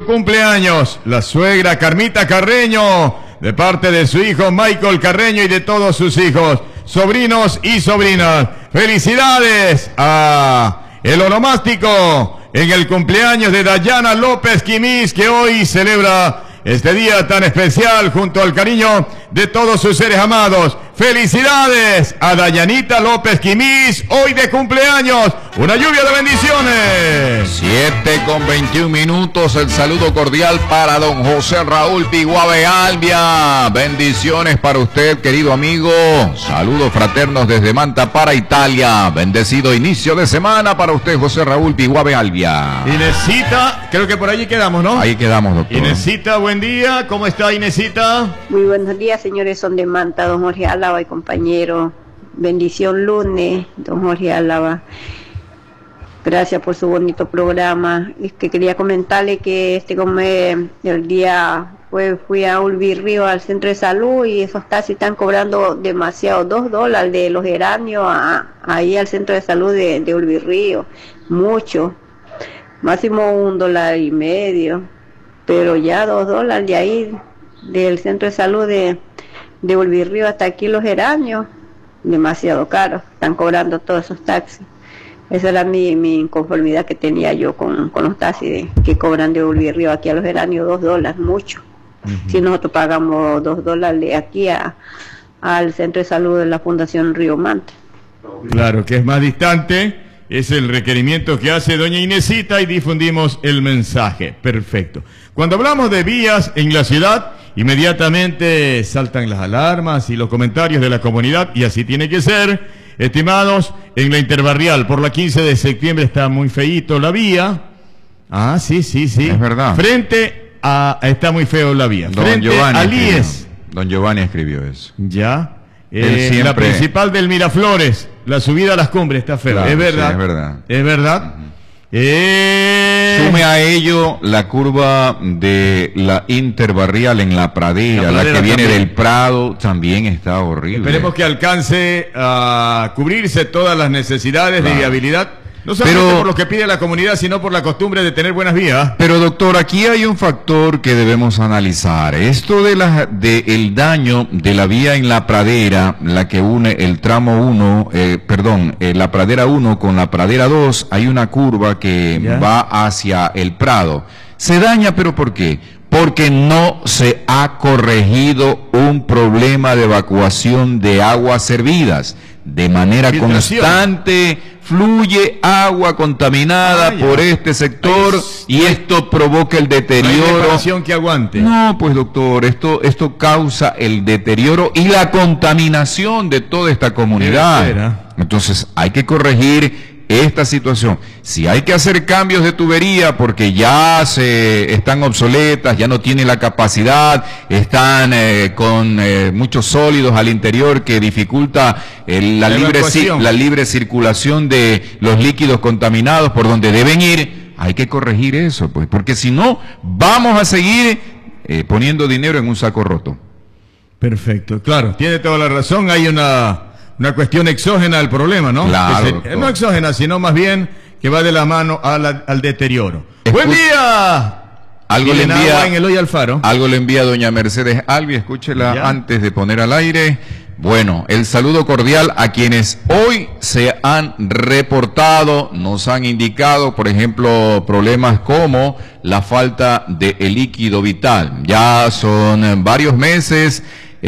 cumpleaños, la suegra Carmita Carreño, de parte de su hijo Michael Carreño y de todos sus hijos, sobrinos y sobrinas. Felicidades a el onomástico en el cumpleaños de Dayana López Quimis, que hoy celebra este día tan especial junto al cariño de todos sus seres amados. Felicidades a Dayanita López Quimis, hoy de cumpleaños. Una lluvia de bendiciones. 7:21. El saludo cordial para don José Raúl Piguave Albia. Bendiciones para usted, querido amigo. Saludos fraternos desde Manta para Italia. Bendecido inicio de semana para usted, José Raúl Piguave Albia. Inesita, creo que por allí quedamos, ¿no? Ahí quedamos, doctor. Inesita, buen día. ¿Cómo está, Inesita? Muy buenos días, señores. Son de Manta, don Jorge Álava y compañero. Bendición lunes, don Jorge Álava. Gracias por su bonito programa. Es que quería comentarle que como el día fui a Ulvirrío al centro de salud y esos taxis están cobrando demasiado, $2 de los geranios ahí al centro de salud de Ulvirrío, mucho, máximo $1.50, pero ya $2 de ahí del centro de salud de Ulvirrío hasta aquí los geranios, demasiado caros, están cobrando todos esos taxis. Esa era mi inconformidad que tenía yo con los taxis que cobran de Ulvirrío aquí a los geranios, $2, mucho. Si nosotros pagamos $2 de aquí al centro de salud de la Fundación Río Manta. Claro, que es más distante, es el requerimiento que hace doña Inesita y difundimos el mensaje. Perfecto. Cuando hablamos de vías en la ciudad, inmediatamente saltan las alarmas y los comentarios de la comunidad, y así tiene que ser. Estimados, en la Interbarrial, por la 15 de septiembre está muy feíto la vía. Ah, sí. Es verdad. Está muy feo la vía. Don Giovanni escribió eso. Ya. Siempre... La principal del Miraflores, la subida a las cumbres está fea. Claro, es verdad. Sí, es verdad. Es verdad. Sume a ello la curva de la Interbarrial en la Pradera, la que viene del Prado, también está horrible. Esperemos que alcance a cubrirse todas las necesidades de viabilidad. No solamente por lo que pide la comunidad, sino por la costumbre de tener buenas vías. Pero doctor, aquí hay un factor que debemos analizar. Esto de el daño de la vía en la Pradera, la que une el tramo 1, la Pradera 1 con la Pradera 2, hay una curva que va hacia el Prado. Se daña, ¿pero por qué? Porque no se ha corregido un problema de evacuación de aguas servidas. De manera constante fluye agua contaminada por este sector y esto provoca el deterioro. ¿No que aguante? No, pues doctor, esto causa el deterioro y la contaminación de toda esta comunidad. Entonces hay que corregir esta situación. Si hay que hacer cambios de tubería porque ya están obsoletas, ya no tienen la capacidad, están con muchos sólidos al interior que dificulta la libre circulación de los líquidos contaminados por donde deben ir, hay que corregir eso, pues, porque si no, vamos a seguir poniendo dinero en un saco roto. Perfecto, claro, tiene toda la razón, hay una cuestión exógena al problema, ¿no? Claro. No exógena, sino más bien que va de la mano al deterioro. ¡Buen día! Algo le envía en el hoy al faro. Algo le envía doña Mercedes Albi, escúchela antes de poner al aire. Bueno, el saludo cordial a quienes hoy se han reportado, nos han indicado, por ejemplo, problemas como la falta de el líquido vital. Ya son varios meses.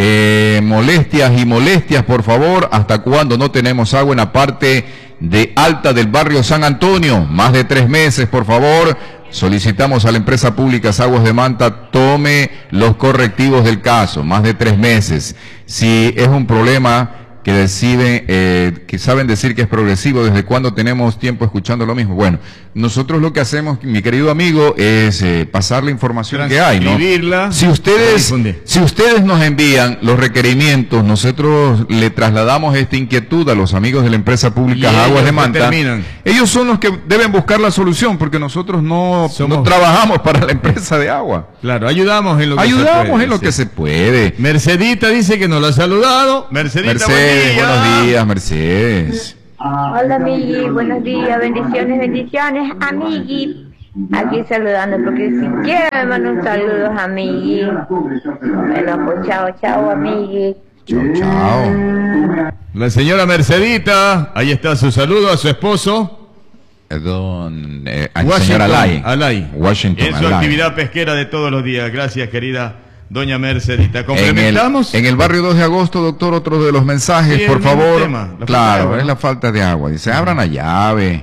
Molestias, por favor. ¿Hasta cuándo no tenemos agua en la parte de alta del barrio San Antonio? Más de 3 meses, por favor. Solicitamos a la empresa pública Aguas de Manta tome los correctivos del caso. Más de 3 meses. Si es un problema que saben decir que es progresivo, ¿desde cuándo tenemos tiempo escuchando lo mismo? Bueno, nosotros lo que hacemos, mi querido amigo, es pasar la información que hay, ¿no? Si ustedes nos envían los requerimientos, nosotros le trasladamos esta inquietud a los amigos de la empresa pública Aguas de Manta. Ellos son los que deben buscar la solución, porque nosotros no trabajamos para la empresa de agua. Claro, ayudamos en lo que se puede. Mercedita dice que nos lo ha saludado. Mercedita, buenos días, Mercedes. Hola, amigui, buenos días, bendiciones, amigui. Aquí saludando, porque si quiere me manda un saludo, amigui. Bueno, pues chao, amigui. Chao. La señora Mercedita, ahí está su saludo a su esposo. Don Washington, señor Alay. Alay. Washington En su Alay. actividad pesquera de todos los días. Gracias, querida doña Mercedita. ¿Complementamos? En el barrio 2 de agosto, doctor, otro de los mensajes, Sí, por el mismo favor. tema, la falta de Claro, agua, es ¿no? la falta de agua. Dice, abran la llave.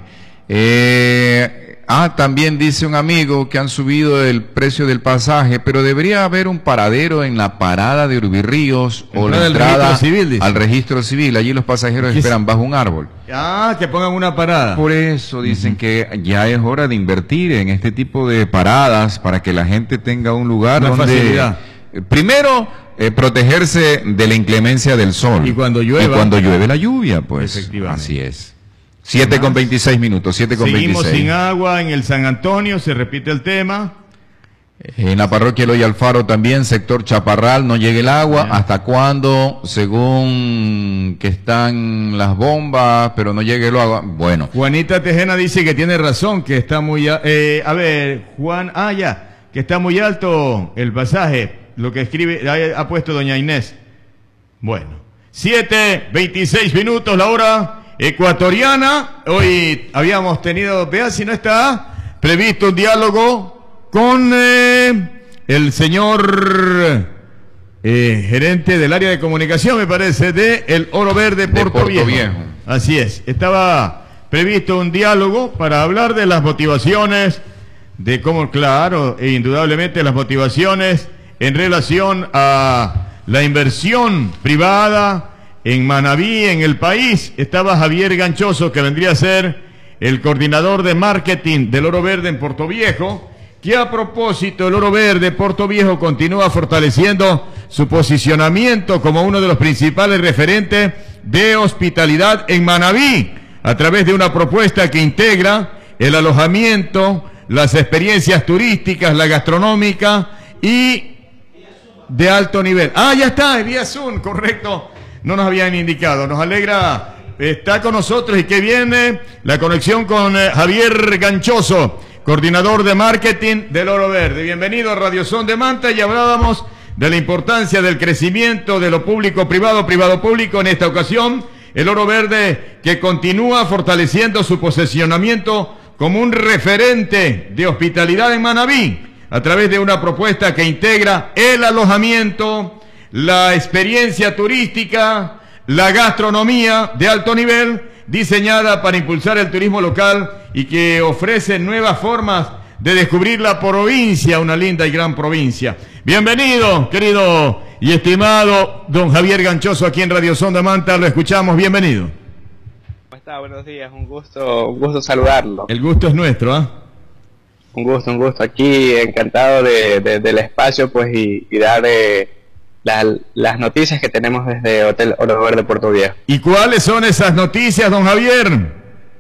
También dice un amigo que han subido el precio del pasaje, pero debería haber un paradero en la parada de Urbirríos o la Entrada al entrada registro civil, dice. al registro civil. Allí los pasajeros ¿Qué es? esperan bajo un árbol. Que pongan una parada. Por eso dicen que ya es hora de invertir en este tipo de paradas para que la gente tenga un lugar Una donde, facilidad. primero, protegerse de la inclemencia del sol. Y cuando llueva. Y cuando llueve la lluvia, pues. Efectivamente. Así es. 7:26 minutos, 7:26. Seguimos sin agua en el San Antonio, se repite el tema. En la parroquia Eloy Alfaro también, sector Chaparral, no llega el agua. Ya. ¿Hasta cuándo? Según que están las bombas, pero no llega el agua. Bueno. Juanita Tejena dice que tiene razón, que está muy... que está muy alto el pasaje, lo que escribe, ha puesto doña Inés. Bueno, 7:26 minutos, la hora ecuatoriana. Hoy habíamos tenido, vea si no está, previsto un diálogo con el señor gerente del área de comunicación, me parece, de El Oro Verde, Puerto Viejo. Así es, estaba previsto un diálogo para hablar de las motivaciones, de cómo, claro, e indudablemente las motivaciones en relación a la inversión privada en Manabí, en el país. Estaba Javier Ganchoso, que vendría a ser el coordinador de marketing del Oro Verde en Puerto Viejo, que a propósito el Oro Verde Puerto Viejo continúa fortaleciendo su posicionamiento como uno de los principales referentes de hospitalidad en Manabí, a través de una propuesta que integra el alojamiento, las experiencias turísticas, la gastronómica y de alto nivel. Ya está, vía Zoom, correcto. No nos habían indicado. Nos alegra, está con nosotros y que viene la conexión con Javier Ganchoso, coordinador de marketing del Oro Verde. Bienvenido a Radio Son de Manta, y hablábamos de la importancia del crecimiento de lo público-privado, privado-público. En esta ocasión, el Oro Verde, que continúa fortaleciendo su posicionamiento como un referente de hospitalidad en Manabí, a través de una propuesta que integra el alojamiento, la experiencia turística, la gastronomía de alto nivel, diseñada para impulsar el turismo local y que ofrece nuevas formas de descubrir la provincia, una linda y gran provincia. Bienvenido, querido y estimado don Javier Ganchoso, aquí en Radio Son de Manta, lo escuchamos, bienvenido. ¿Cómo está? Buenos días, un gusto saludarlo. El gusto es nuestro, ¿ah? Un gusto, aquí encantado del espacio, pues, y dar las noticias que tenemos desde Hotel Oro Verde Puerto Viejo. ¿Y cuáles son esas noticias, don Javier?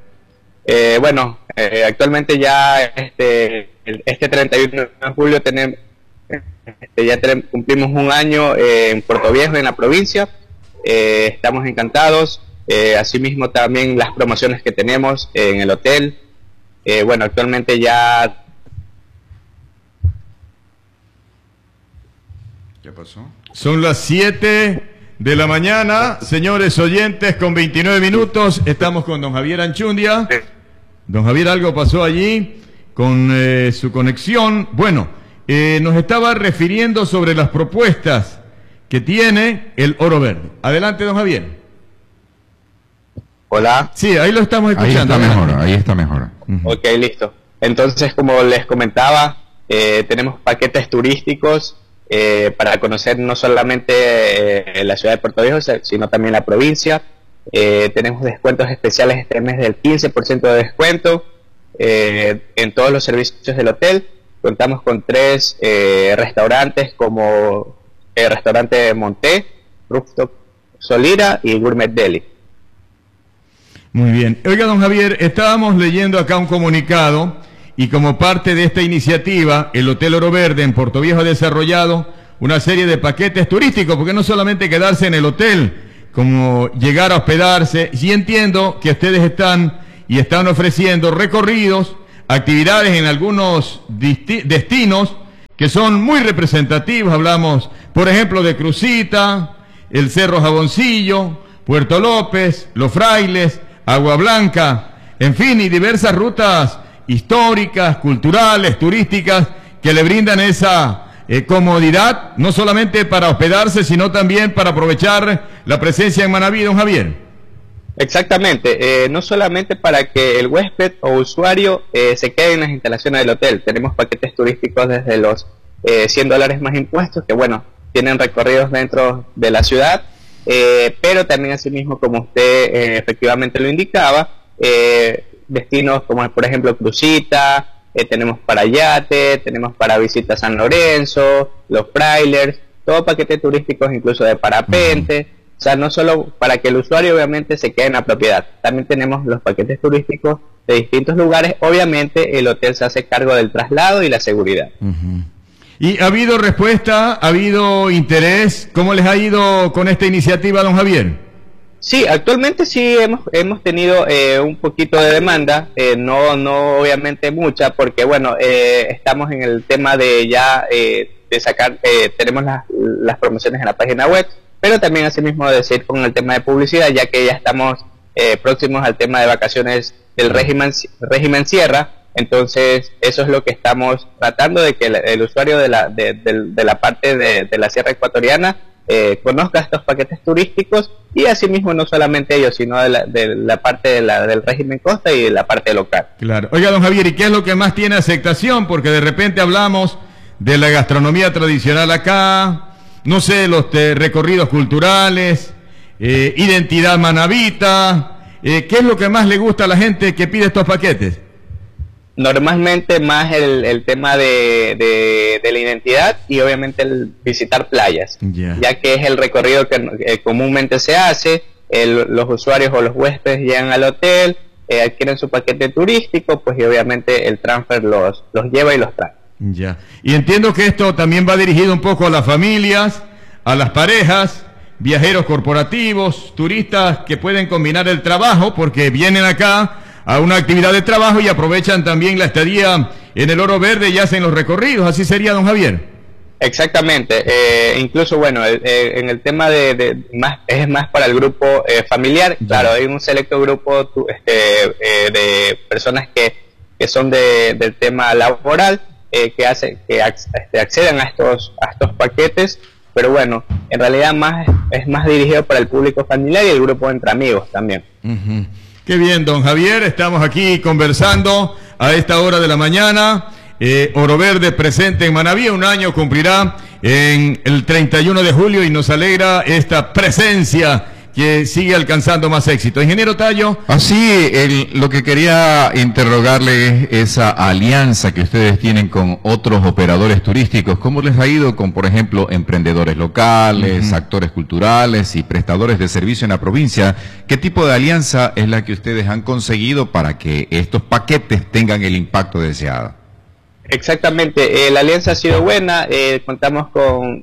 Actualmente ya este 31 de julio cumplimos un año en Puerto Viejo, en la provincia. Estamos encantados. Asimismo también las promociones que tenemos en el hotel. Actualmente ya... ¿Qué pasó? Son las 7 de la mañana, señores oyentes, con 29 minutos. Estamos con don Javier Anchundia. Don Javier, algo pasó allí con su conexión. Bueno, nos estaba refiriendo sobre las propuestas que tiene el Oro Verde. Adelante, don Javier. Hola. Sí, ahí lo estamos escuchando. Ahí está mejor. Ok, listo. Entonces, como les comentaba, tenemos paquetes turísticos para conocer no solamente la ciudad de Puerto Viejo, sino también la provincia. Tenemos descuentos especiales este mes del 15% de descuento en todos los servicios del hotel. Contamos con 3 restaurantes como el restaurante Monté, Rooftop Solira y Gourmet Deli. Muy bien. Oiga, don Javier, estábamos leyendo acá un comunicado y como parte de esta iniciativa, el Hotel Oro Verde en Puerto Viejo ha desarrollado una serie de paquetes turísticos, porque no solamente quedarse en el hotel, como llegar a hospedarse. Y entiendo que ustedes están ofreciendo recorridos actividades en algunos destinos que son muy representativos. Hablamos, por ejemplo, de Crucita, el Cerro Jaboncillo, Puerto López, Los Frailes, Agua Blanca, en fin, y diversas rutas históricas, culturales, turísticas, que le brindan esa comodidad, no solamente para hospedarse, sino también para aprovechar la presencia en Manabí, don Javier. Exactamente, no solamente para que el huésped o usuario se quede en las instalaciones del hotel. Tenemos paquetes turísticos desde los $100 más impuestos, que bueno, tienen recorridos dentro de la ciudad, pero también asimismo, como usted efectivamente lo indicaba, destinos como por ejemplo Crucita, tenemos para yate, tenemos para visita a San Lorenzo, Los Frailers, todo paquete turísticos incluso de parapente. O sea, no solo para que el usuario obviamente se quede en la propiedad, también tenemos los paquetes turísticos de distintos lugares. Obviamente el hotel se hace cargo del traslado y la seguridad. ¿Y ha habido respuesta, ha habido interés? ¿Cómo les ha ido con esta iniciativa, don Javier? Sí, actualmente sí hemos tenido un poquito de demanda, no obviamente mucha, porque bueno, estamos en el tema de ya de sacar, tenemos las promociones en la página web, pero también asimismo decir con el tema de publicidad, ya que ya estamos próximos al tema de vacaciones del régimen Sierra. Entonces eso es lo que estamos tratando, de que el usuario de la parte de la Sierra Ecuatoriana conozca estos paquetes turísticos, y asimismo no solamente ellos, sino de la parte del régimen costa y de la parte local. Claro. Oiga, don Javier, ¿y qué es lo que más tiene aceptación? Porque de repente hablamos de la gastronomía tradicional acá, no sé, los recorridos culturales, identidad manabita, ¿qué es lo que más le gusta a la gente que pide estos paquetes? Normalmente más el tema de la identidad, y obviamente el visitar playas, ya que es el recorrido que comúnmente se hace. Los usuarios o los huéspedes llegan al hotel, adquieren su paquete turístico, pues y obviamente el transfer los lleva y los trae. Ya. Y entiendo que esto también va dirigido un poco a las familias, a las parejas, viajeros corporativos, turistas que pueden combinar el trabajo porque vienen acá a una actividad de trabajo y aprovechan también la estadía en el Oro Verde y hacen los recorridos. ¿Así sería, don Javier? Exactamente. Incluso, bueno, en el tema es más para el grupo familiar. Claro, hay un selecto grupo de personas que son del tema laboral, que acceden a estos paquetes, pero bueno, en realidad es más dirigido para el público familiar y el grupo entre amigos también. Qué bien, don Javier, estamos aquí conversando a esta hora de la mañana. Oro Verde presente en Manabí, un año cumplirá en el 31 de julio y nos alegra esta presencia que sigue alcanzando más éxito. Ingeniero Tallo. Así, lo que quería interrogarle es esa alianza que ustedes tienen con otros operadores turísticos. ¿Cómo les ha ido con, por ejemplo, emprendedores locales, actores culturales y prestadores de servicio en la provincia? ¿Qué tipo de alianza es la que ustedes han conseguido para que estos paquetes tengan el impacto deseado? Exactamente, la alianza ha sido buena. Contamos con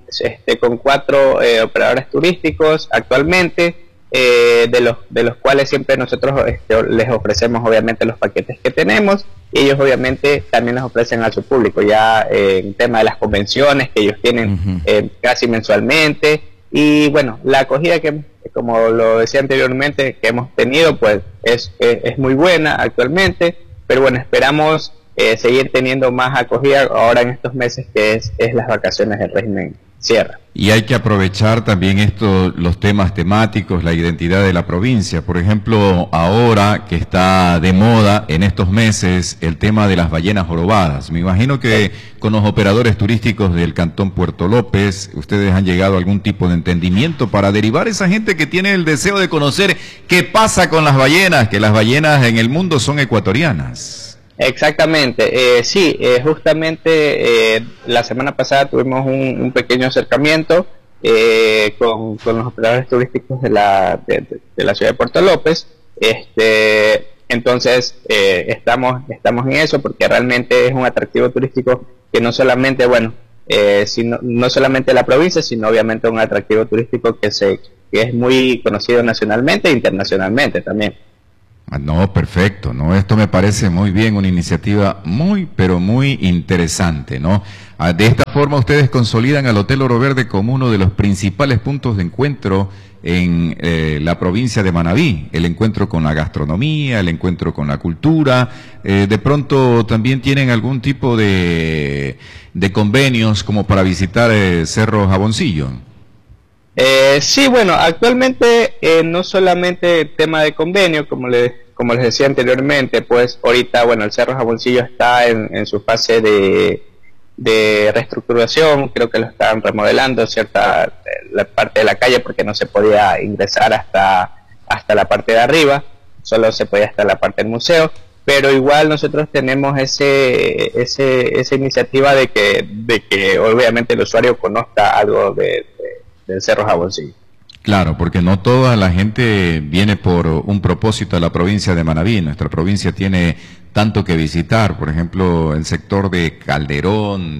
4 operadores turísticos actualmente, de los cuales siempre nosotros les ofrecemos obviamente los paquetes que tenemos, y ellos obviamente también los ofrecen a su público, ya en tema de las convenciones que ellos tienen casi mensualmente. Y bueno, la acogida que, como lo decía anteriormente, que hemos tenido, pues es muy buena actualmente, pero bueno, esperamos seguir teniendo más acogida ahora en estos meses que es las vacaciones del régimen Sierra. Y hay que aprovechar también los temas temáticos, la identidad de la provincia. Por ejemplo, ahora que está de moda en estos meses el tema de las ballenas jorobadas. Me imagino que con los operadores turísticos del Cantón Puerto López, ustedes han llegado a algún tipo de entendimiento para derivar a esa gente que tiene el deseo de conocer qué pasa con las ballenas, que las ballenas en el mundo son ecuatorianas. Exactamente, sí, justamente la semana pasada tuvimos un pequeño acercamiento con los operadores turísticos de la ciudad de Puerto López. Entonces estamos en eso, porque realmente es un atractivo turístico que no solamente, no solamente la provincia, sino obviamente un atractivo turístico que es muy conocido nacionalmente e internacionalmente también. No, perfecto, ¿no? Esto me parece muy bien, una iniciativa muy, pero muy interesante, ¿no? De esta forma ustedes consolidan al Hotel Oro Verde como uno de los principales puntos de encuentro en la provincia de Manabí, el encuentro con la gastronomía, el encuentro con la cultura. De pronto también tienen algún tipo de convenios como para visitar Cerro Jaboncillo. Sí, bueno, actualmente no solamente tema de convenio, como les decía anteriormente, pues ahorita, bueno, el Cerro Jaboncillo está en su fase de reestructuración. Creo que lo están remodelando la parte de la calle, porque no se podía ingresar hasta la parte de arriba, solo se podía hasta la parte del museo, pero igual nosotros tenemos esa iniciativa de que obviamente el usuario conozca algo del Cerro Jaboncillo. Claro, porque no toda la gente viene por un propósito a la provincia de Manabí. Nuestra provincia tiene tanto que visitar, por ejemplo, el sector de Calderón,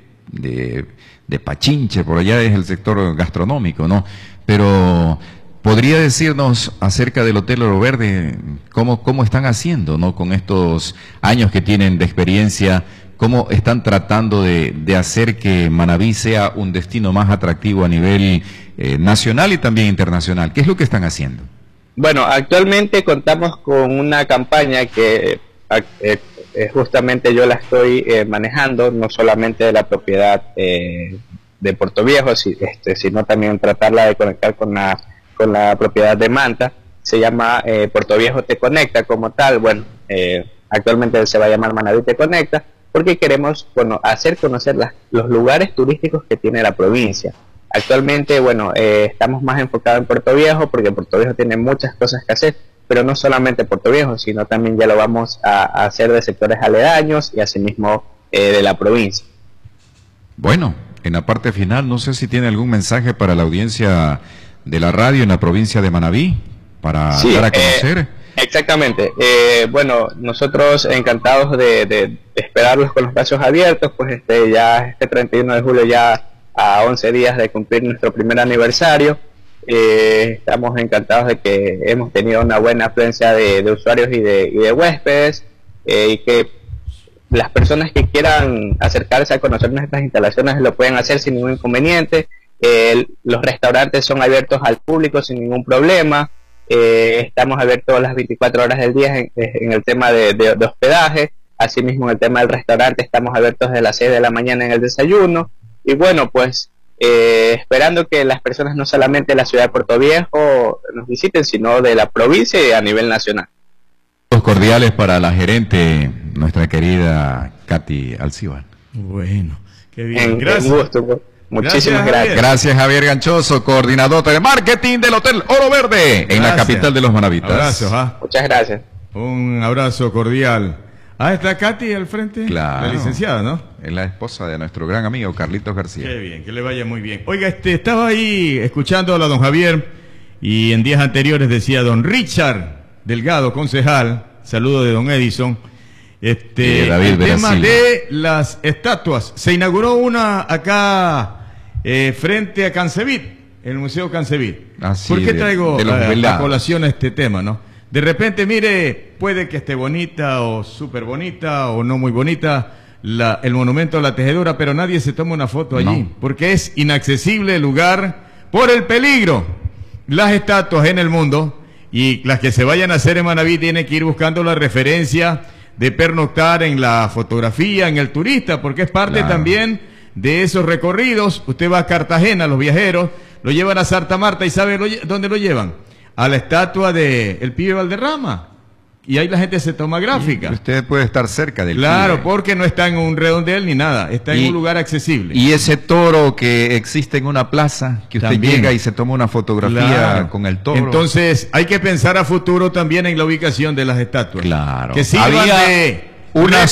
de Pachinche, por allá es el sector gastronómico, ¿no? Pero ¿podría decirnos acerca del Hotel Oro Verde cómo están haciendo, ¿no? Con estos años que tienen de experiencia, cómo están tratando de hacer que Manabí sea un destino más atractivo a nivel nacional y también internacional? ¿Qué es lo que están haciendo? Bueno, actualmente contamos con una campaña que justamente yo la estoy manejando, no solamente de la propiedad de Puerto Viejo, sino también tratarla de conectar con la propiedad de Manta. Se llama Puerto Viejo Te Conecta como tal. Bueno, actualmente se va a llamar Manabí Te Conecta, porque queremos, bueno, hacer conocer los lugares turísticos que tiene la provincia. Actualmente, bueno, estamos más enfocados en Puerto Viejo, porque Puerto Viejo tiene muchas cosas que hacer, pero no solamente Puerto Viejo, sino también ya lo vamos a hacer de sectores aledaños y asimismo de la provincia. Bueno, en la parte final, no sé si tiene algún mensaje para la audiencia de la radio en la provincia de Manabí, para dar a conocer. Exactamente. Bueno, nosotros encantados de esperarlos con los brazos abiertos, pues este 31 de julio, ya a 11 días de cumplir nuestro primer aniversario. Estamos encantados de que hemos tenido una buena afluencia de usuarios y de huéspedes, y que las personas que quieran acercarse a conocer nuestras instalaciones lo pueden hacer sin ningún inconveniente. Los restaurantes son abiertos al público sin ningún problema. Estamos abiertos las 24 horas del día en el tema de hospedaje. Asimismo, en el tema del restaurante estamos abiertos desde las 6 de la mañana en el desayuno. Y bueno, pues esperando que las personas no solamente de la ciudad de Puerto Viejo nos visiten, sino de la provincia y a nivel nacional. Los cordiales para la gerente, nuestra querida Katy Alcibar. Bueno, qué bien. Gracias. Un gusto, pues. Muchísimas gracias. Gracias, Javier Ganchoso, coordinador de marketing del Hotel Oro Verde en la capital de los Manavitas. Abrazos, Muchas gracias. Un abrazo cordial. Está Katy al frente, claro, la licenciada, ¿no? Es la esposa de nuestro gran amigo Carlitos García. Qué bien, que le vaya muy bien. Oiga, estaba ahí escuchando a don Javier, y en días anteriores decía don Richard Delgado, concejal, saludo de don Edison. David el tema de las estatuas. Se inauguró una acá frente a Cancevit, en el Museo Cancevit. ¿Por qué traigo a colación este tema, no? De repente, mire, puede que esté bonita o súper bonita o no muy bonita el monumento a la tejedora, pero nadie se toma una foto allí, porque es inaccesible el lugar por el peligro. Las estatuas en el mundo, y las que se vayan a hacer en Manabí, tienen que ir buscando la referencia de pernoctar en la fotografía, en el turista, porque es parte también de esos recorridos. Usted va a Cartagena, los viajeros lo llevan a Santa Marta, y ¿sabe dónde lo llevan? A la estatua de el Pibe Valderrama, y ahí la gente se toma gráfica. Usted puede estar cerca del Claro, Pibe, porque no está en un redondel ni nada, está en un lugar accesible. Y ese toro que existe en una plaza, que usted también llega y se toma una fotografía con el toro. Entonces hay que pensar a futuro también en la ubicación de las estatuas. Claro. Que sirvan de una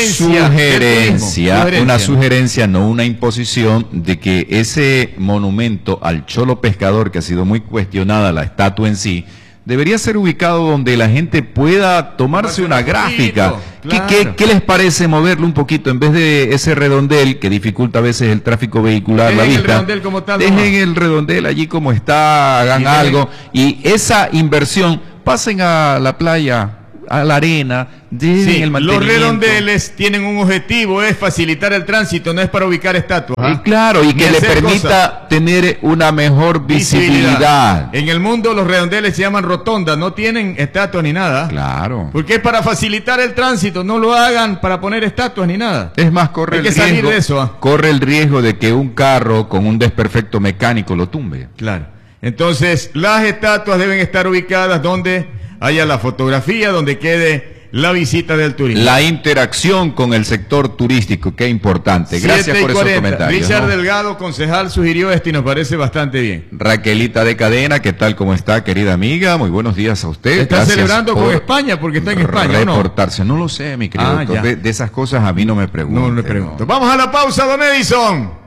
sugerencia, no una imposición, de que ese monumento al Cholo Pescador, que ha sido muy cuestionada la estatua en sí, debería ser ubicado donde la gente pueda tomarse una gráfica. Claro. ¿Qué les parece moverlo un poquito en vez de ese redondel que dificulta a veces el tráfico vehicular, la vista? El redondel como tal, dejen el redondel allí como está, hagan algo, y esa inversión pasen a la playa, a la arena, sí, el mantenimiento. Los redondeles tienen un objetivo, es facilitar el tránsito, no es para ubicar estatuas. Y claro, y que le permita tener una mejor visibilidad. En el mundo los redondeles se llaman rotondas, no tienen estatuas ni nada. Claro. Porque es para facilitar el tránsito, no lo hagan para poner estatuas ni nada. Es más, corre el riesgo de que un carro con un desperfecto mecánico lo tumbe. Claro. Entonces, las estatuas deben estar ubicadas donde haya la fotografía, donde quede la visita del turismo. La interacción con el sector turístico, qué importante. Gracias por esos comentarios. Richard Delgado, concejal, sugirió esto y nos parece bastante bien. Raquelita de Cadena, ¿qué tal? ¿Cómo está, querida amiga? Muy buenos días a usted. Está celebrando con España porque está en España, reportarse. No lo sé, mi querido doctor. De esas cosas a mí no me pregunto. No me pregunto. Vamos a la pausa, don Edison.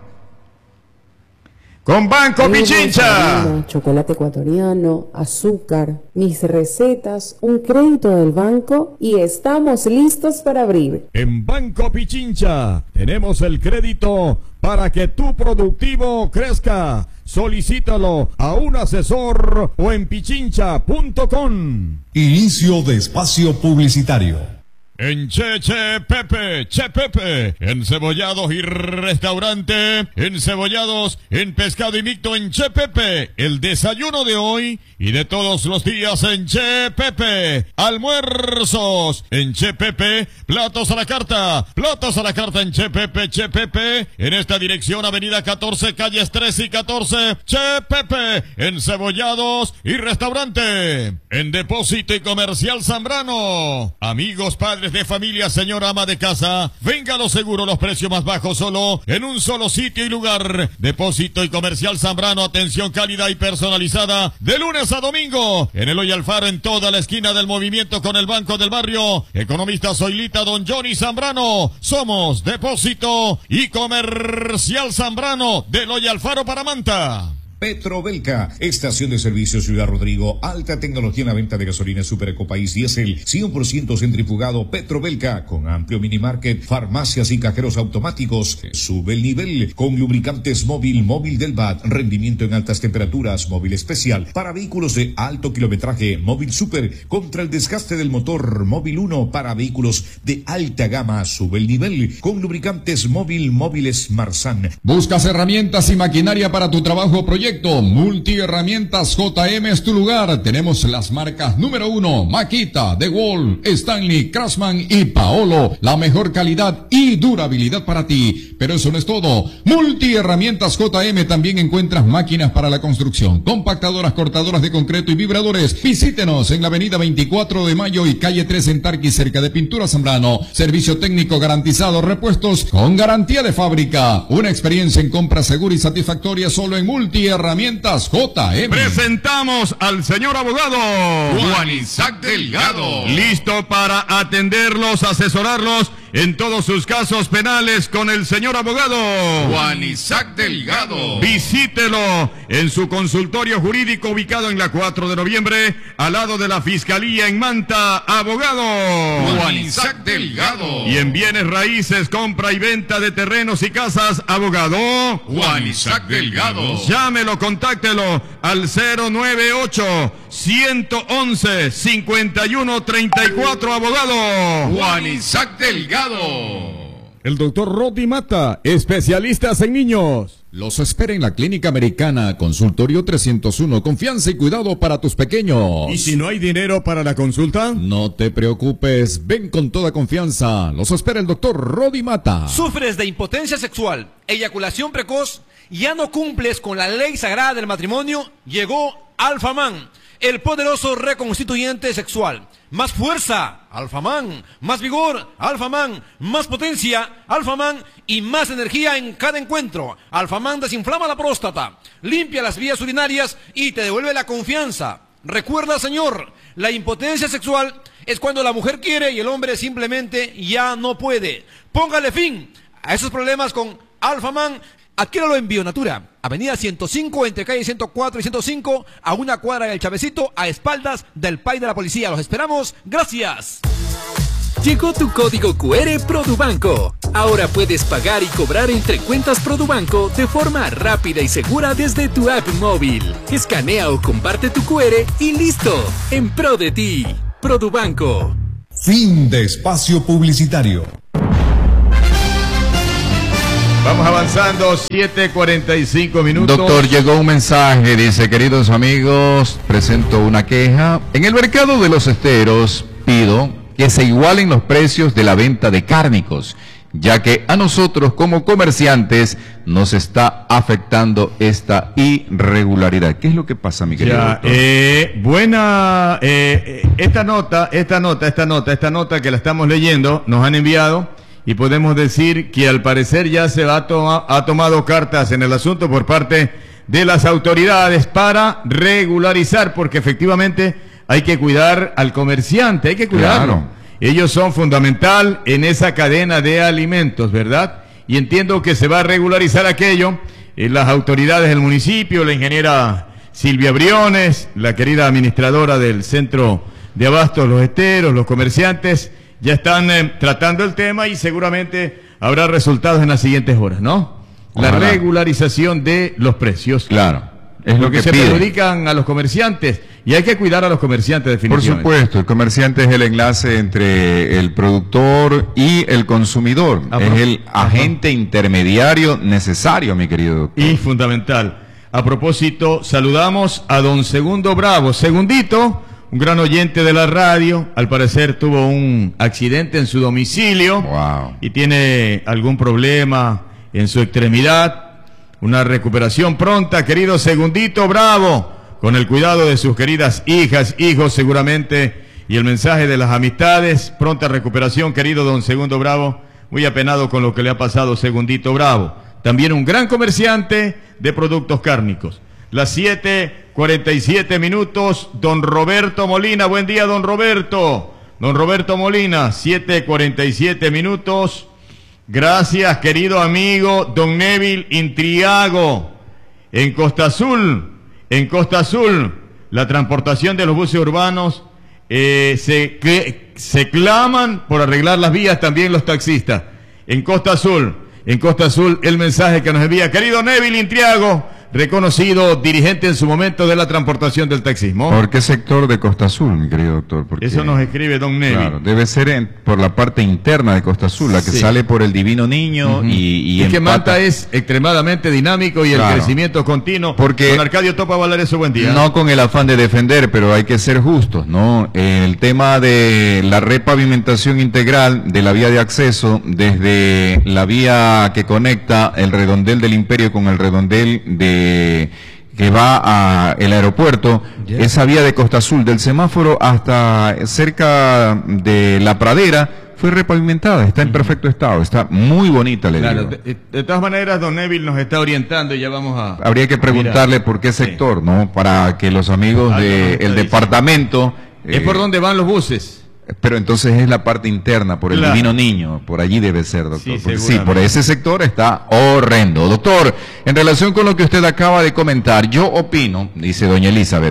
Con Banco Pichincha. Chocolate ecuatoriano, azúcar, mis recetas, un crédito del banco y estamos listos para abrir. En Banco Pichincha tenemos el crédito para que tu productivo crezca. Solicítalo a un asesor o en pichincha.com. Inicio de espacio publicitario. En Che Pepe, encebollados y restaurante, encebollados, en pescado y mixto en Che Pepe, el desayuno de hoy y de todos los días en Che Pepe, almuerzos en Che Pepe, platos a la carta en Che Pepe, en esta dirección avenida 14, calles 13 y 14, Che Pepe, encebollados y restaurante, en Depósito y Comercial Zambrano, amigos, padres de familia, señora ama de casa, venga a lo seguro, los precios más bajos solo en un solo sitio y lugar. Depósito y Comercial Zambrano, atención cálida y personalizada de lunes a domingo en Eloy Alfaro, en toda la esquina del movimiento con el Banco del Barrio. Economista Zoilita, don Johnny Zambrano. Somos Depósito y Comercial Zambrano de Eloy Alfaro para Manta. Petrobelca, estación de servicio Ciudad Rodrigo, alta tecnología en la venta de gasolina Super Ecopaís Diesel, 100% centrifugado. Petrobelca, con amplio minimarket, farmacias y cajeros automáticos. Sube el nivel con lubricantes móvil del BAT, rendimiento en altas temperaturas, móvil especial para vehículos de alto kilometraje, móvil super contra el desgaste del motor, móvil 1 para vehículos de alta gama. Sube el nivel con lubricantes móviles Marsan. ¿Buscas herramientas y maquinaria para tu trabajo o proyecto? Multiherramientas JM es tu lugar. Tenemos las marcas número 1, Makita, DeWalt, Stanley, Craftsman y Paolo. La mejor calidad y durabilidad para ti. Pero eso no es todo. Multiherramientas JM también encuentras máquinas para la construcción, compactadoras, cortadoras de concreto y vibradores. Visítenos en la avenida 24 de Mayo y calle 3 en Tarqui, cerca de Pintura Zambrano. Servicio técnico garantizado, repuestos con garantía de fábrica. Una experiencia en compra segura y satisfactoria solo en Multiherramientas JM. Presentamos al señor abogado Juan Isaac Delgado, listo para atenderlos, asesorarlos en todos sus casos penales con el señor abogado Juan Isaac Delgado. Visítelo en su consultorio jurídico ubicado en la 4 de noviembre, al lado de la Fiscalía en Manta. Abogado Juan Isaac Delgado. Y en bienes raíces, compra y venta de terrenos y casas, abogado Juan Isaac Delgado. Llámelo, contáctelo al 098-111-5134, abogado Juan Isaac Delgado. El doctor Rodi Mata, especialistas en niños. Los espera en la Clínica Americana, consultorio 301. Confianza y cuidado para tus pequeños. ¿Y si no hay dinero para la consulta? No te preocupes, ven con toda confianza. Los espera el doctor Rodi Mata. ¿Sufres de impotencia sexual, eyaculación precoz? ¿Ya no cumples con la ley sagrada del matrimonio? Llegó Alfaman, el poderoso reconstituyente sexual. Más fuerza, Alfaman. Más vigor, Alfaman. Más potencia, Alfaman. Y más energía en cada encuentro. Alfaman desinflama la próstata, limpia las vías urinarias y te devuelve la confianza. Recuerda, señor, la impotencia sexual es cuando la mujer quiere y el hombre simplemente ya no puede. Póngale fin a esos problemas con Alfaman. Adquiéralo en Bionatura, avenida 105, entre calle 104 y 105, a una cuadra del Chavecito, a espaldas del PAI de la policía. Los esperamos. Gracias. Llegó tu código QR Produbanco. Ahora puedes pagar y cobrar entre cuentas Produbanco de forma rápida y segura desde tu app móvil. Escanea o comparte tu QR y listo. En pro de ti. Produbanco. Fin de espacio publicitario. Vamos avanzando, 7:45 minutos. Doctor, llegó un mensaje, dice: queridos amigos, presento una queja. En el mercado de los esteros pido que se igualen los precios de la venta de cárnicos, ya que a nosotros como comerciantes nos está afectando esta irregularidad. ¿Qué es lo que pasa, mi querido doctor? Esta nota que la estamos leyendo, nos han enviado y podemos decir que al parecer ya se ha tomado cartas en el asunto por parte de las autoridades para regularizar, porque efectivamente hay que cuidar al comerciante, hay que cuidarlo. Claro. Ellos son fundamental en esa cadena de alimentos, ¿verdad? Y entiendo que se va a regularizar aquello. Las autoridades del municipio, la ingeniera Silvia Briones, la querida administradora del Centro de Abastos Los Esteros, los comerciantes, ya están tratando el tema y seguramente habrá resultados en las siguientes horas, ¿no? Ojalá. La regularización de los precios. Claro. Es lo que se pide. perjudican a los comerciantes y hay que cuidar a los comerciantes definitivamente. Por supuesto, el comerciante es el enlace entre el productor y el consumidor. Es el agente intermediario necesario, mi querido doctor. Y fundamental. A propósito, saludamos a don Segundo Bravo. Segundito, un gran oyente de la radio, al parecer tuvo un accidente en su domicilio. Wow. Y tiene algún problema en su extremidad. Una recuperación pronta, querido Segundito Bravo, con el cuidado de sus queridas hijas, hijos seguramente, y el mensaje de las amistades. Pronta recuperación, querido don Segundo Bravo. Muy apenado con lo que le ha pasado, Segundito Bravo. También un gran comerciante de productos cárnicos. Las 7:47 minutos, don Roberto Molina. Buen día, don Roberto. Don Roberto Molina, 7:47 minutos. Gracias, querido amigo don Neville Intriago. En Costa Azul, la transportación de los buses urbanos se claman por arreglar las vías, también los taxistas. En Costa Azul, el mensaje que nos envía, querido Neville Intriago, reconocido dirigente en su momento de la transportación del taxismo. ¿Por qué sector de Costa Azul, mi querido doctor? Porque, eso nos escribe don Neville. Claro, debe ser por la parte interna de Costa Azul, la que sale por el Divino Niño y que Manta es extremadamente dinámico y el crecimiento continuo. Porque don Arcadio Topa Valareso, buen día. No con el afán de defender, pero hay que ser justos, ¿no? El tema de la repavimentación integral de la vía de acceso desde la vía que conecta el redondel del Imperio con el redondel que va a el aeropuerto, esa vía de Costa Azul, del semáforo hasta cerca de la pradera, fue repavimentada, está en perfecto estado, está muy bonita, le digo. De todas maneras, don Neville nos está orientando y ya vamos a... Habría que preguntarle por qué sector, ¿no? Para que los amigos del departamento... ¿Es por donde van los buses? Pero entonces es la parte interna, por el Divino Niño, por allí debe ser, doctor. Sí, por ese sector está horrendo. Doctor, en relación con lo que usted acaba de comentar, yo opino, dice doña Elizabeth,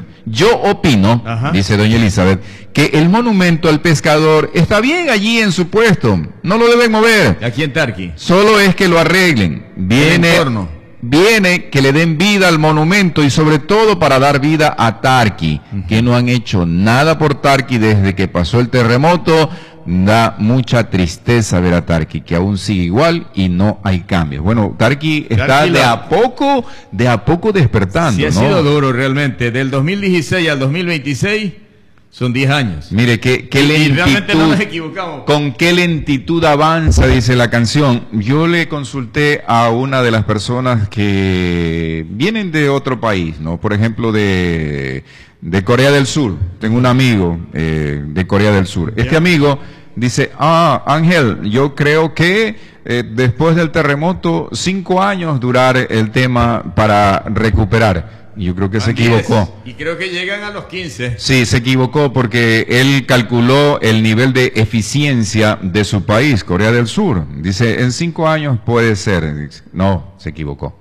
dice doña Elizabeth, que el monumento al pescador está bien allí en su puesto, no lo deben mover. Aquí en Tarqui. Solo es que lo arreglen. Viene que le den vida al monumento y sobre todo para dar vida a Tarqui, que no han hecho nada por Tarqui desde que pasó el terremoto. Da mucha tristeza ver a Tarqui, que aún sigue igual y no hay cambios. Bueno, Tarqui está de a poco despertando. Sí, ha sido duro realmente. Del 2016 al 2026 son 10 años. Mire, qué lentitud, realmente no nos equivocamos. Con qué lentitud avanza, dice la canción. Yo le consulté a una de las personas que vienen de otro país, ¿no? Por ejemplo, de Corea del Sur. Tengo un amigo de Corea del Sur. Este amigo dice, Ángel, yo creo que después del terremoto, 5 años durar el tema para recuperar. Yo creo que se equivocó. Y creo que llegan a los 15. Sí, se equivocó porque él calculó el nivel de eficiencia de su país, Corea del Sur. Dice, en 5 años puede ser. No, se equivocó.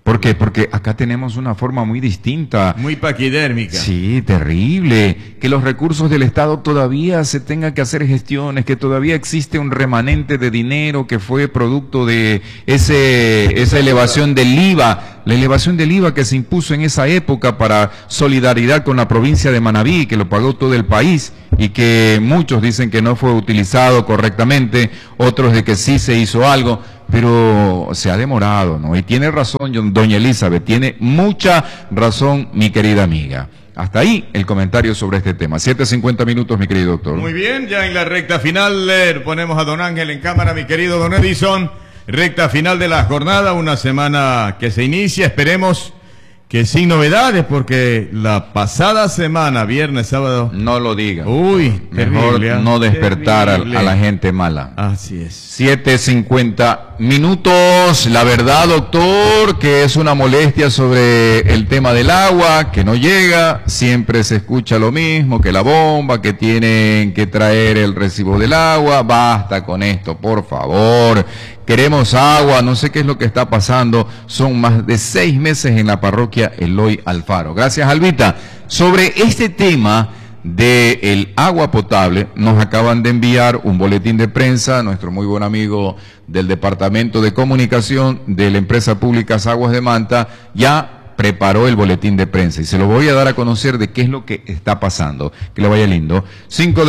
¿Por qué? Porque acá tenemos una forma muy distinta. Muy paquidérmica. Sí, terrible. Que los recursos del Estado todavía se tengan que hacer gestiones, que todavía existe un remanente de dinero que fue producto de esa elevación del IVA. La elevación del IVA que se impuso en esa época para solidaridad con la provincia de Manabí, que lo pagó todo el país y que muchos dicen que no fue utilizado correctamente, otros de que sí se hizo algo. Pero se ha demorado, ¿no? Y tiene razón doña Elizabeth, tiene mucha razón mi querida amiga. Hasta ahí el comentario sobre este tema. 7:50 minutos, mi querido doctor. Muy bien, ya en la recta final ponemos a don Ángel en cámara, mi querido don Edison. Recta final de la jornada, una semana que se inicia, esperemos que sin novedades, porque la pasada semana, viernes, sábado... No lo diga. Uy, mejor terrible, no despertar a la gente mala. Así es. 7:50 minutos. La verdad, doctor, que es una molestia sobre el tema del agua, que no llega. Siempre se escucha lo mismo, que la bomba, que tienen que traer el recibo del agua. Basta con esto, por favor. Queremos agua, no sé qué es lo que está pasando. Son más de 6 meses en la parroquia Eloy Alfaro. Gracias, Albita. Sobre este tema del agua potable, nos acaban de enviar un boletín de prensa, nuestro muy buen amigo del Departamento de Comunicación de la Empresa Pública Aguas de Manta, ya preparó el boletín de prensa y se lo voy a dar a conocer de qué es lo que está pasando. Que le vaya lindo. 7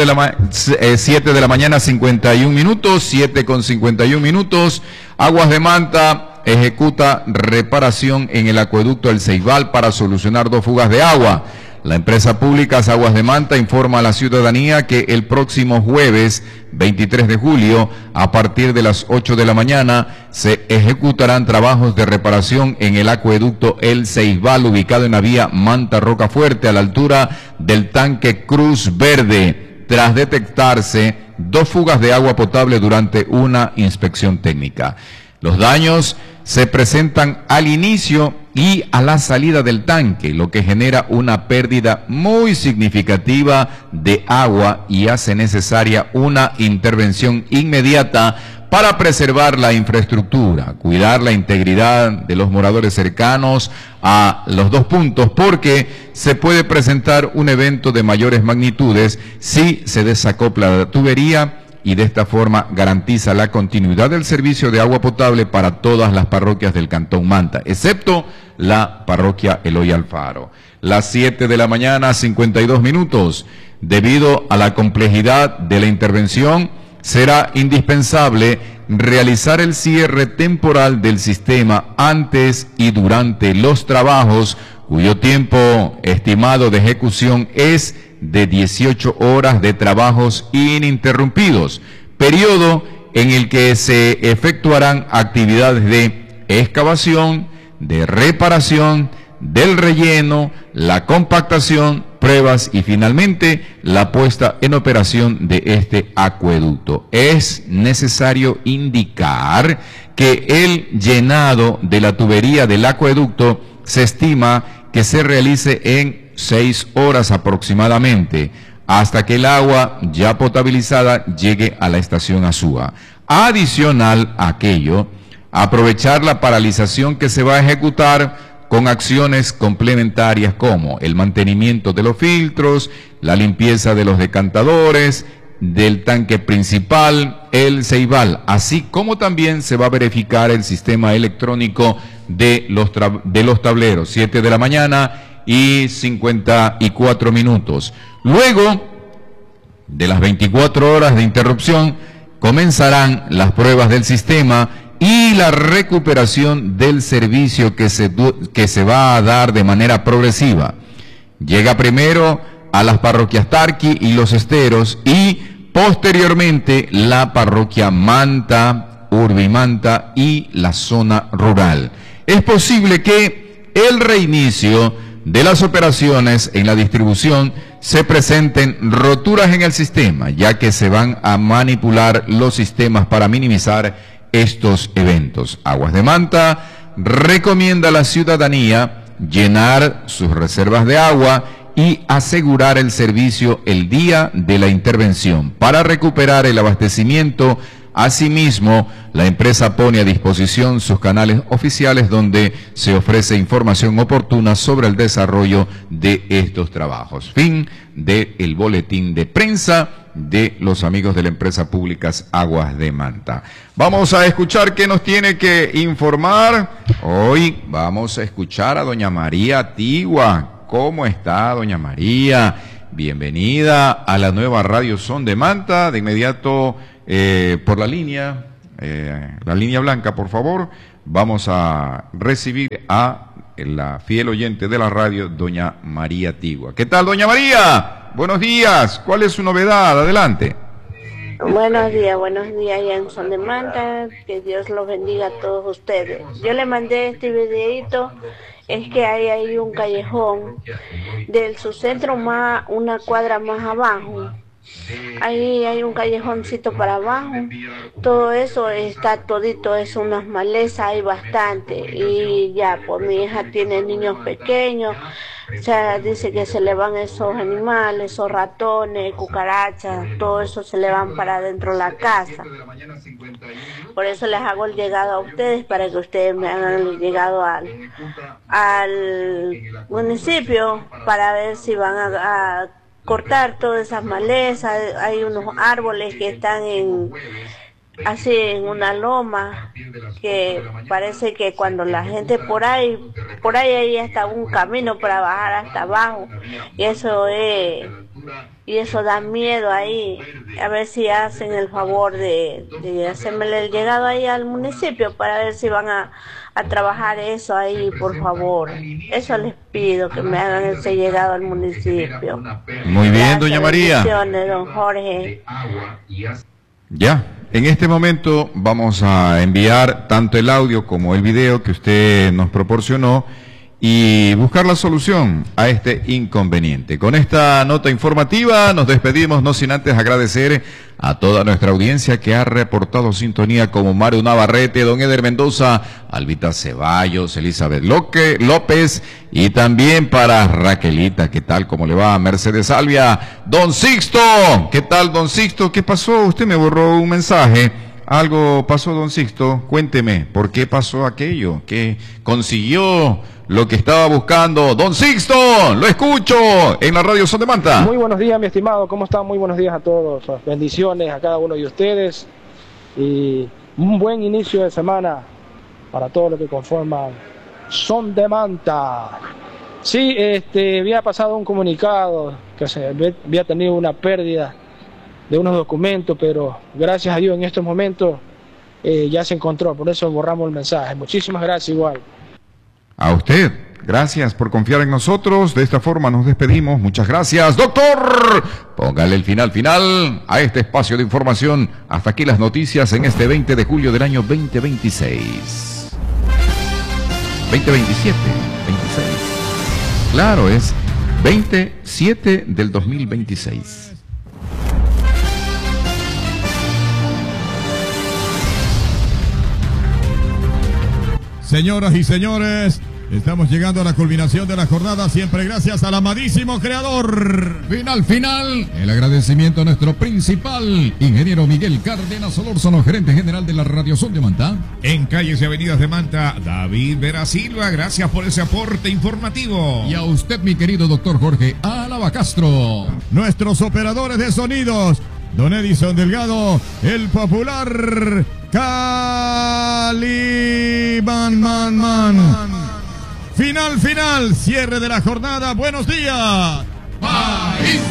de la mañana, 51 minutos, 7:51 minutos. Aguas de Manta ejecuta reparación en el acueducto El Ceibal para solucionar 2 fugas de agua. La empresa pública Aguas de Manta informa a la ciudadanía que el próximo jueves 23 de julio, a partir de las 8 de la mañana, se ejecutarán trabajos de reparación en el acueducto El Ceibal, ubicado en la vía Manta Rocafuerte, a la altura del tanque Cruz Verde, tras detectarse 2 fugas de agua potable durante una inspección técnica. Los daños se presentan al inicio y a la salida del tanque, lo que genera una pérdida muy significativa de agua y hace necesaria una intervención inmediata para preservar la infraestructura, cuidar la integridad de los moradores cercanos a los 2 puntos, porque se puede presentar un evento de mayores magnitudes si se desacopla la tubería, y de esta forma garantiza la continuidad del servicio de agua potable para todas las parroquias del Cantón Manta, excepto la parroquia Eloy Alfaro. Las 7 de la mañana, 52 minutos. Debido a la complejidad de la intervención, será indispensable realizar el cierre temporal del sistema antes y durante los trabajos, cuyo tiempo estimado de ejecución es de 18 horas de trabajos ininterrumpidos, periodo en el que se efectuarán actividades de excavación, de reparación, del relleno, la compactación, pruebas y finalmente la puesta en operación de este acueducto. Es necesario indicar que el llenado de la tubería del acueducto se estima que se realice en 6 horas aproximadamente, hasta que el agua ya potabilizada llegue a la estación Azúa. Adicional a aquello, aprovechar la paralización que se va a ejecutar con acciones complementarias como el mantenimiento de los filtros, la limpieza de los decantadores, del tanque principal, el Ceibal, así como también se va a verificar el sistema electrónico de los tableros. 7 de la mañana y 54 minutos. Luego de las 24 horas de interrupción, comenzarán las pruebas del sistema y la recuperación del servicio que se va a dar de manera progresiva. Llega primero a las parroquias Tarqui y Los Esteros y posteriormente la parroquia Manta, Urbimanta y la zona rural. Es posible que el reinicio de las operaciones en la distribución se presenten roturas en el sistema, ya que se van a manipular los sistemas para minimizar estos eventos. Aguas de Manta recomienda a la ciudadanía llenar sus reservas de agua y asegurar el servicio el día de la intervención para recuperar el abastecimiento Asimismo, la empresa pone a disposición sus canales oficiales donde se ofrece información oportuna sobre el desarrollo de estos trabajos. Fin del boletín de prensa de los amigos de la empresa Públicas Aguas de Manta. Vamos a escuchar qué nos tiene que informar. Hoy vamos a escuchar a doña María Tigua. ¿Cómo está, doña María? Bienvenida a la nueva Radio Son de Manta. De inmediato, por la línea blanca, por favor, vamos a recibir a la fiel oyente de la radio, doña María Tigua. ¿Qué tal, doña María? Buenos días. ¿Cuál es su novedad? Adelante. Buenos días, ya en Son de Manta. Que Dios los bendiga a todos ustedes. Yo le mandé este videito. Es que hay ahí un callejón del subcentro una cuadra más abajo. Ahí hay un callejoncito para abajo. Todo eso está todito, es unas malezas, hay bastante. Y ya, pues mi hija tiene niños pequeños. O sea, dice que se le van esos animales, esos ratones, cucarachas, todo eso se le van para adentro de la casa. Por eso les hago el llegado a ustedes, para que ustedes me hagan el llegado al municipio, para ver si van a cortar todas esas malezas. Hay unos árboles que están así en una loma, que parece que cuando la gente por ahí hay hasta un camino para bajar hasta abajo, y eso da miedo ahí. A ver si hacen el favor de hacerme el llegado ahí al municipio, para ver si van a trabajar eso ahí, por favor. Eso les pido, que me hagan ese llegado al municipio. Muy bien, doña María. Don Jorge. Ya, en este momento vamos a enviar tanto el audio como el video que usted nos proporcionó y buscar la solución a este inconveniente. Con esta nota informativa nos despedimos, no sin antes agradecer a toda nuestra audiencia que ha reportado sintonía, como Mario Navarrete, don Eder Mendoza, Albita Ceballos, Elizabeth López, y también para Raquelita, ¿qué tal? ¿Cómo le va? Mercedes Salvia, don Sixto, ¿qué tal, don Sixto? ¿Qué pasó? Usted me borró un mensaje. Algo pasó, don Sixto. Cuénteme, ¿por qué pasó aquello? ¿Qué consiguió lo que estaba buscando? Don Sixto, lo escucho en la radio Son de Manta. Muy buenos días, mi estimado. ¿Cómo están? Muy buenos días a todos. Bendiciones a cada uno de ustedes. Y un buen inicio de semana para todos los que conforman Son de Manta. Sí, había pasado un comunicado que había tenido una pérdida de unos documentos, pero gracias a Dios en estos momentos ya se encontró, por eso borramos el mensaje. Muchísimas gracias igual. A usted, gracias por confiar en nosotros. De esta forma nos despedimos. Muchas gracias, doctor. Póngale el final a este espacio de información. Hasta aquí las noticias en este 20 de julio del año 2026. 2027, 26. Claro, es 27 del 2026. Señoras y señores, estamos llegando a la culminación de la jornada, siempre gracias al amadísimo creador. Final, el agradecimiento a nuestro principal, ingeniero Miguel Cárdenas Solórzano, gerente general de la Radio Son de Manta. En calles y avenidas de Manta, David Vera Silva, gracias por ese aporte informativo. Y a usted, mi querido doctor Jorge Álava Castro. Nuestros operadores de sonidos, don Edison Delgado, el popular Caliban. Final, cierre de la jornada. Buenos días. País.